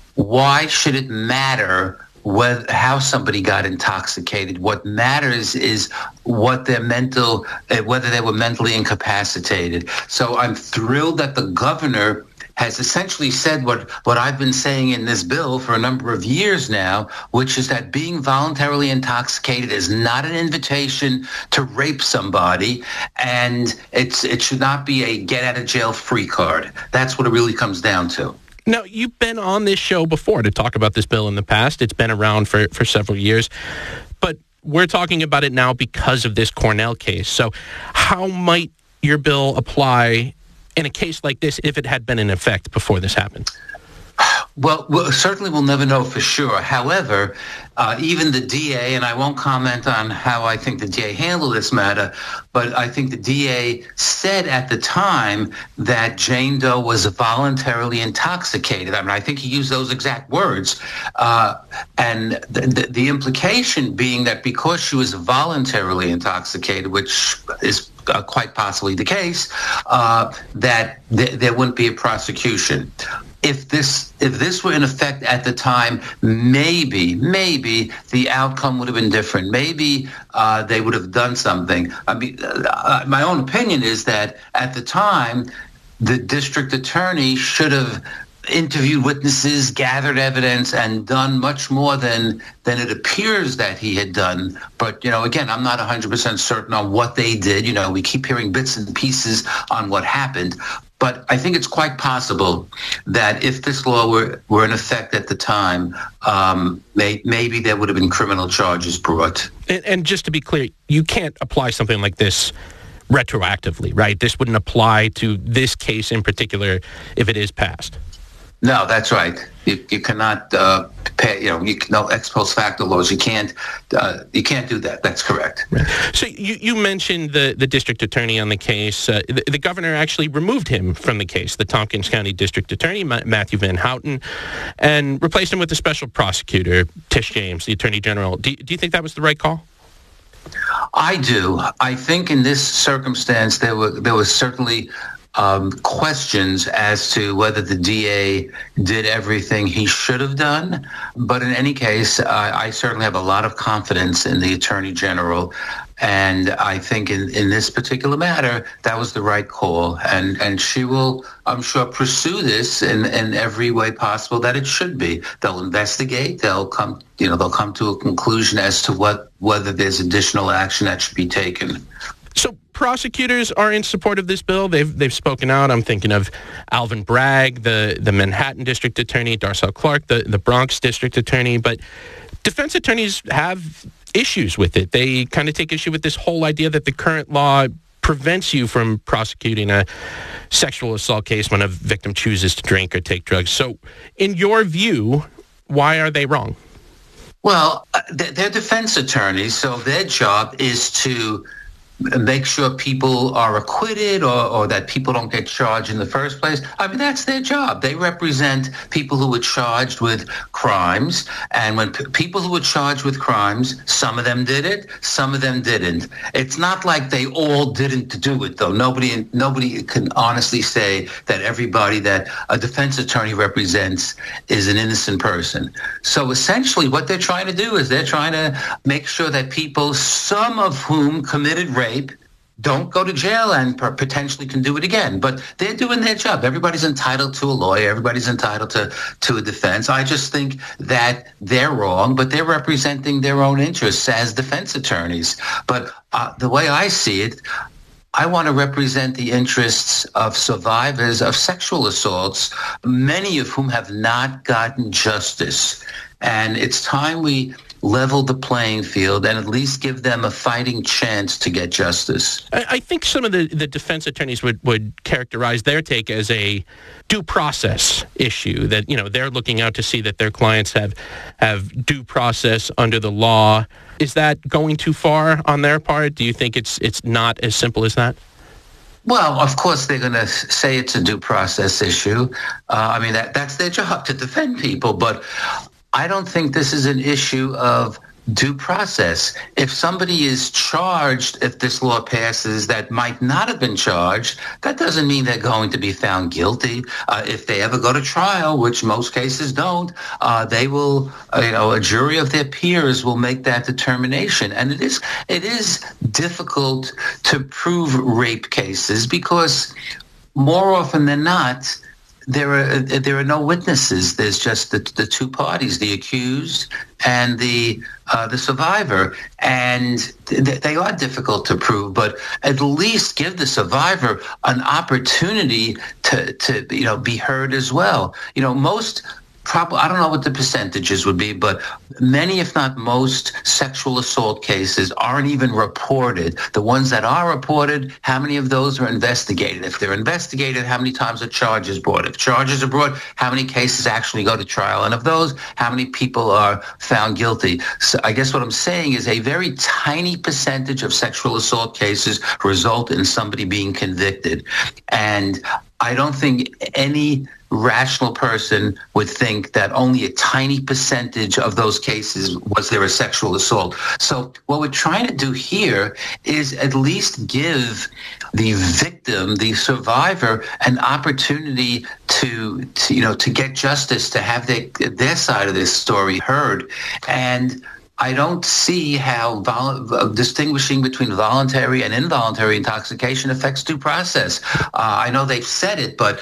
S9: why should it matter Whether, how somebody got intoxicated? What matters is what their mental, uh, whether they were mentally incapacitated. So I'm thrilled that the governor has essentially said what, what I've been saying in this bill for a number of years now, which is that being voluntarily intoxicated is not an invitation to rape somebody, and it's it should not be a get-out-of-jail-free card. That's what it really comes down to.
S16: Now, you've been on this show before to talk about this bill in the past. It's been around for, for several years. But we're talking about it now because of this Cornell case. So how might your bill apply in a case like this if it had been in effect before this happened?
S9: Well, well, certainly we'll never know for sure. However, uh, even the D A, and I won't comment on how I think the D A handled this matter, but I think the D A said at the time that Jane Doe was voluntarily intoxicated. I mean, I think he used those exact words. Uh, and the, the, the implication being that because she was voluntarily intoxicated, which is uh, quite possibly the case, uh, that th- there wouldn't be a prosecution. If this if this were in effect at the time, maybe, maybe the outcome would have been different. Maybe uh, they would have done something. I mean, uh, my own opinion is that at the time, the district attorney should have interviewed witnesses, gathered evidence, and done much more than than it appears that he had done. But, you know, again, I'm not one hundred percent certain on what they did. You know, we keep hearing bits and pieces on what happened. But I think it's quite possible that if this law were, were in effect at the time, um, may, maybe there would have been criminal charges brought.
S16: And, and just to be clear, you can't apply something like this retroactively, right? This wouldn't apply to this case in particular if it is passed.
S9: No, that's right. You, you cannot uh, pay. You know, you no ex post facto laws. You can't. Uh, you can't do that. That's correct.
S16: Right. So you, you mentioned the, the district attorney on the case. Uh, the, the governor actually removed him from the case, the Tompkins County District Attorney Ma- Matthew Van Houten, and replaced him with the special prosecutor Tish James, the Attorney General. Do, do you think that was the right call?
S9: I do. I think in this circumstance, there were there was certainly um, questions as to whether the D A did everything he should have done. But in any case, uh, I certainly have a lot of confidence in the Attorney General. And I think in, in this particular matter, that was the right call. And and she will, I'm sure, pursue this in, in every way possible that it should be. They'll investigate. They'll come, you know, they'll come to a conclusion as to what whether there's additional action that should be taken.
S16: So prosecutors are in support of this bill. They've they've spoken out. I'm thinking of Alvin Bragg, the, the Manhattan District Attorney, Darcel Clark, the, the Bronx District Attorney. But defense attorneys have issues with it. They kind of take issue with this whole idea that the current law prevents you from prosecuting a sexual assault case when a victim chooses to drink or take drugs. So in your view, why are they wrong?
S9: Well, they're defense attorneys, so their job is to make sure people are acquitted or, or that people don't get charged in the first place. I mean, that's their job. They represent people who were charged with crimes. And when p- people who were charged with crimes, some of them did it, some of them didn't. It's not like they all didn't do it, though. Nobody, nobody can honestly say that everybody that a defense attorney represents is an innocent person. So essentially what they're trying to do is they're trying to make sure that people, some of whom committed rape, Rape, don't go to jail and potentially can do it again. But they're doing their job. Everybody's entitled to a lawyer. Everybody's entitled to, to a defense. I just think that they're wrong, but they're representing their own interests as defense attorneys. But uh, the way I see it, I want to represent the interests of survivors of sexual assaults, many of whom have not gotten justice. And it's time we level the playing field and at least give them a fighting chance to get justice.
S16: I, I think some of the, the defense attorneys would, would characterize their take as a due process issue, that, you know, they're looking out to see that their clients have have due process under the law. Is that going too far on their part? Do you think it's it's not as simple as that?
S9: Well, of course, they're going to say it's a due process issue. Uh, I mean, that that's their job, to defend people. But I don't think this is an issue of due process. If somebody is charged, if this law passes, that might not have been charged, that doesn't mean they're going to be found guilty. Uh, if they ever go to trial, which most cases don't, uh, they will, uh, you know, a jury of their peers will make that determination. And it is, it is difficult to prove rape cases because more often than not, There are there are no witnesses. There's just the, the two parties, the accused and the uh, the survivor, and th- they are difficult to prove. But at least give the survivor an opportunity to to you know be heard as well. You know, most. Probably, I don't know what the percentages would be, but many, if not most, sexual assault cases aren't even reported. The ones that are reported, how many of those are investigated? If they're investigated, how many times are charges brought? If charges are brought, how many cases actually go to trial? And of those, how many people are found guilty? So I guess what I'm saying is a very tiny percentage of sexual assault cases result in somebody being convicted. And I don't think any rational person would think that only a tiny percentage of those cases was there a sexual assault. So what we're trying to do here is at least give the victim, the survivor, an opportunity to, to you know, to get justice, to have their, their side of this story heard. And I don't see how vol- distinguishing between voluntary and involuntary intoxication affects due process. Uh, I know they've said it, but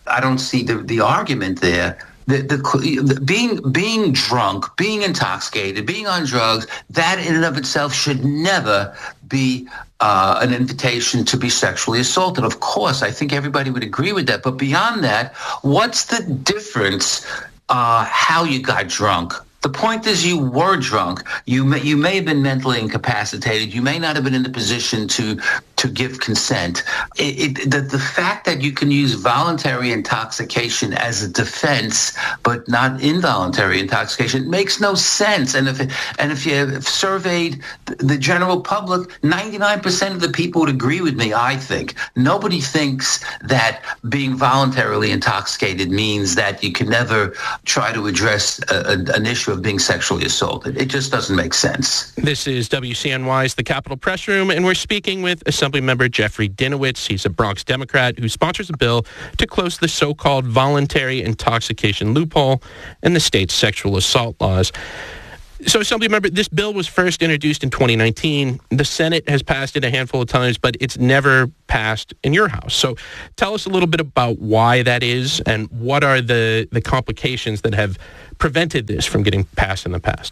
S9: I don't see the, the argument there. The, the, the being being drunk, being intoxicated, being on drugs, that in and of itself should never be uh, an invitation to be sexually assaulted. Of course, I think everybody would agree with that. But beyond that, what's the difference uh, how you got drunk? The point is you were drunk. You may, you may have been mentally incapacitated. You may not have been in the position to to give consent. It, it, the, the fact that you can use voluntary intoxication as a defense, but not involuntary intoxication, makes no sense. And if and if you surveyed the general public, ninety-nine percent of the people would agree with me, I think. Nobody thinks that being voluntarily intoxicated means that you can never try to address a, a, an issue of being sexually assaulted. It just doesn't make sense.
S16: This is W C N Y's The Capitol Press Room, and we're speaking with Assemblymember Jeffrey Dinowitz. He's a Bronx Democrat who sponsors a bill to close the so-called voluntary intoxication loophole in the state's sexual assault laws. So, Assemblymember, this bill was first introduced in twenty nineteen. The Senate has passed it a handful of times, but it's never passed in your House. So tell us a little bit about why that is and what are the, the complications that have prevented this from getting passed in the past.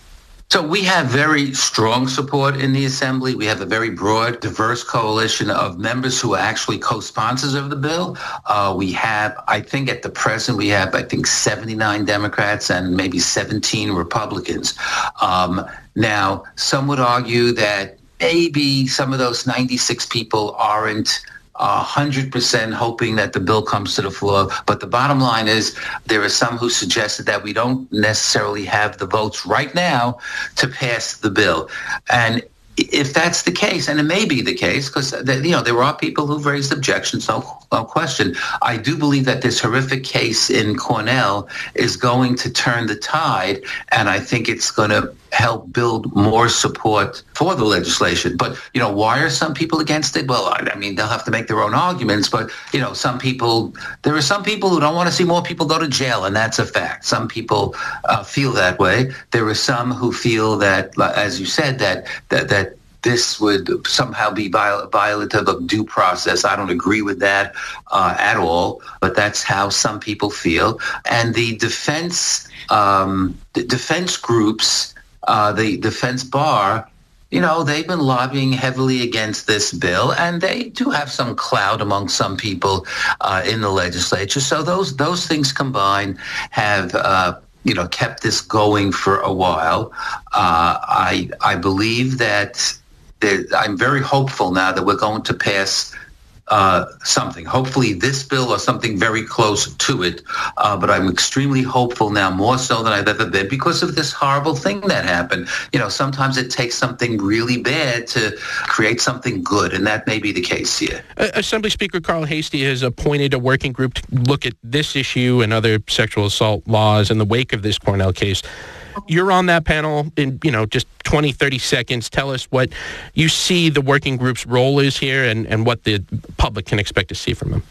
S9: So we have very strong support in the Assembly. We have a very broad, diverse coalition of members who are actually co-sponsors of the bill. Uh, we have, I think at the present, we have, I think, seventy-nine Democrats and maybe seventeen Republicans. Um, now, some would argue that maybe some of those ninety-six people aren't one hundred percent hoping that the bill comes to the floor. But the bottom line is there are some who suggested that we don't necessarily have the votes right now to pass the bill. And if that's the case, and it may be the case, because you know there are people who've raised objections, no, no question. I do believe that this horrific case in Cornell is going to turn the tide, and I think it's going to help build more support for the legislation. But you know, why are some people against it? Well, I mean, they'll have to make their own arguments. But you know, some people, there are some people who don't want to see more people go to jail, and that's a fact. Some people uh, feel that way. There are some who feel that, as you said, that that that. this would somehow be viol- violative of due process. I don't agree with that uh, at all, but that's how some people feel. And the defense, um, the defense groups, uh, the defense bar, you know, they've been lobbying heavily against this bill, and they do have some clout among some people uh, in the legislature. So those those things combined have uh, you know kept this going for a while. Uh, I I believe that. I'm very hopeful now that we're going to pass uh, something, hopefully this bill or something very close to it. Uh, but I'm extremely hopeful now, more so than I've ever been, because of this horrible thing that happened. You know, sometimes it takes something really bad to create something good, and that may be the case here.
S16: Uh, Assembly Speaker Carl Heastie has appointed a working group to look at this issue and other sexual assault laws in the wake of this Cornell case. You're on that panel in, you know, just twenty, thirty seconds. Tell us what you see the working group's role is here and, and what the public can expect to see from them.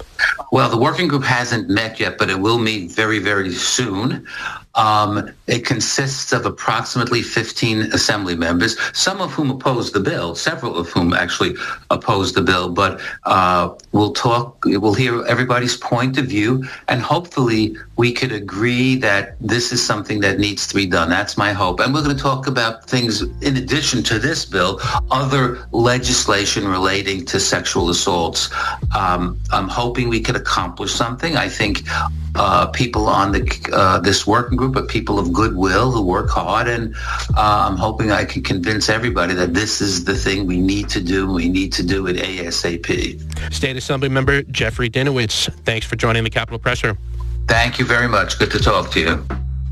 S9: Well, the working group hasn't met yet, but it will meet very, very soon. Um, it consists of approximately fifteen assembly members, some of whom oppose the bill, several of whom actually oppose the bill. But uh, we'll talk, we'll hear everybody's point of view, and hopefully we could agree that this is something that needs to be done. That's my hope. And we're going to talk about things in addition to this bill, other legislation relating to sexual assaults. Um, I'm hoping we could accomplish something. I think uh, people on the uh, this working group are people of goodwill who work hard, and uh, I'm hoping I can convince everybody that this is the thing we need to do. We need to do it ASAP.
S16: State Assembly Member Jeffrey Dinowitz, thanks for joining the Capitol Press Room.
S9: Thank you very much. Good to talk to you.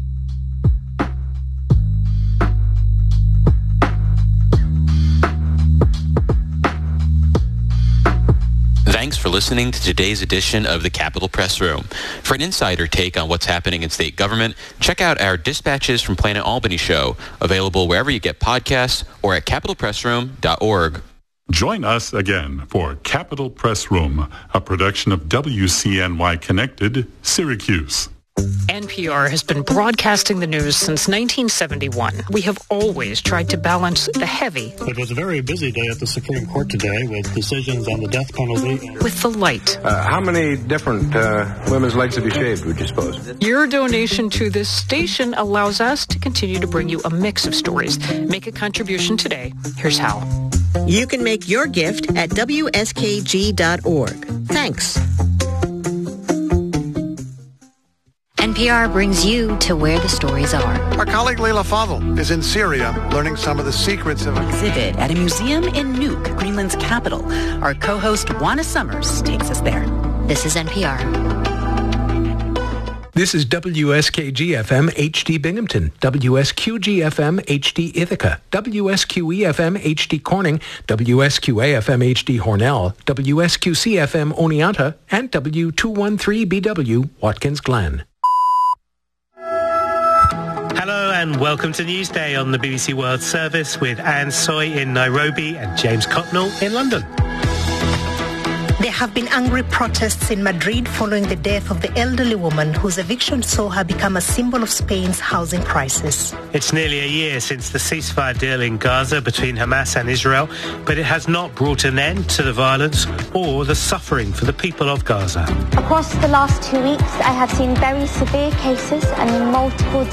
S5: Thanks for listening to today's edition of the Capitol Press Room. For an insider take on what's happening in state government, check out our Dispatches from Planet Albany show, available wherever you get podcasts or at capitol press room dot org.
S18: Join us again for Capitol Press Room, a production of W C N Y Connected, Syracuse.
S7: N P R has been broadcasting the news since nineteen seventy-one. We have always tried to balance the heavy.
S8: It was a very busy day at the Supreme Court today with decisions on the death penalty.
S7: With the light.
S10: Uh, how many different uh, women's legs have you shaved, would you suppose?
S7: Your donation to this station allows us to continue to bring you a mix of stories. Make a contribution today. Here's how.
S12: You can make your gift at W S K G dot org. Thanks.
S19: N P R brings you to where the stories are.
S20: Our colleague Leila Fadel is in Syria learning some of the secrets of...
S21: Exhibit at a museum in Nuuk, Greenland's capital. Our co-host Juana Summers takes us there.
S19: This is N P R.
S1: This is W S K G F M H D Binghamton, W S Q G F M H D Ithaca, W S Q E F M H D Corning, W S Q A F M H D Hornell, W S Q C F M Oneonta, and W two thirteen B W Watkins Glen.
S22: Hello and welcome to Newsday on the B B C World Service with Anne Soy in Nairobi and James Cotnell in London.
S23: There have been angry protests in Madrid following the death of the elderly woman whose eviction saw her become a symbol of Spain's housing crisis.
S22: It's nearly a year since the ceasefire deal in Gaza between Hamas and Israel, but it has not brought an end to the violence or the suffering for the people of Gaza.
S24: Across the last two weeks, I have seen very severe cases and multiple